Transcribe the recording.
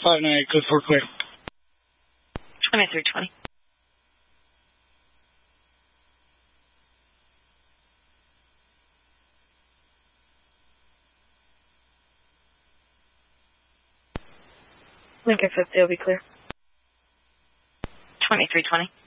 598, code 4 clear. 2320. Lincoln 50 will be clear. 2320.